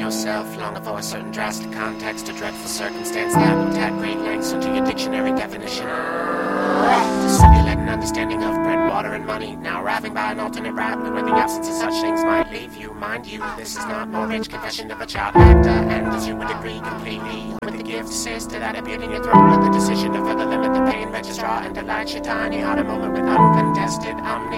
yourself, longer for a certain drastic context, a dreadful circumstance that will add great lengths into your dictionary definition. To simulate an understanding of bread, water, and money, now arriving by an alternate route where the absence of such things might leave you. Mind you, this is not Mortgage Confession of a Child Actor, and as you would agree completely with the gift assist to that appeared in your throat, with the decision to further limit the pain registrar and delight your tiny heart a moment with uncontested omni.